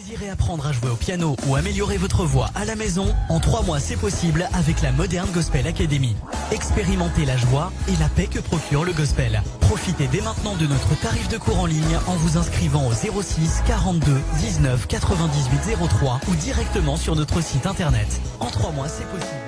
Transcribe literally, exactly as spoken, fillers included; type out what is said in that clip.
désirez apprendre à jouer au piano ou améliorer votre voix à la maison, en trois mois c'est possible avec la Modern Gospel Academy. Expérimentez la joie et la paix que procure le gospel. Profitez dès maintenant de notre tarif de cours en ligne en vous inscrivant au zéro six quarante-deux dix-neuf quatre-vingt-dix-huit zéro trois ou directement sur notre site internet. En trois mois c'est possible.